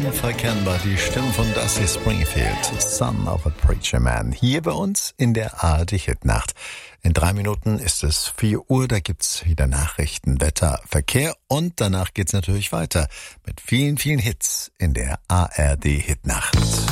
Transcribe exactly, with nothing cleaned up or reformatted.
Unverkennbar die Stimme von Dusty Springfield, Son of a Preacher Man, hier bei uns in der A R D-Hitnacht. In drei Minuten ist es vier Uhr, da gibt's wieder Nachrichten, Wetter, Verkehr und danach geht's natürlich weiter mit vielen, vielen Hits in der A R D-Hitnacht.